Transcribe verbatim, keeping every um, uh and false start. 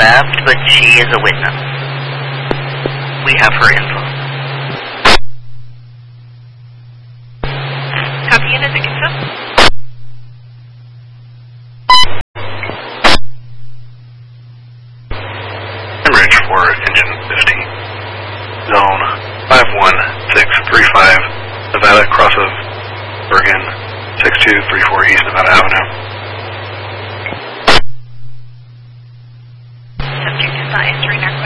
left, but she is a witness. We have her info. Copy unit, I can tell. Enrich for engine fifty. Zone five one six three five, Nevada, cross of Bergen, six two three four East Nevada Avenue. Subject is not entering our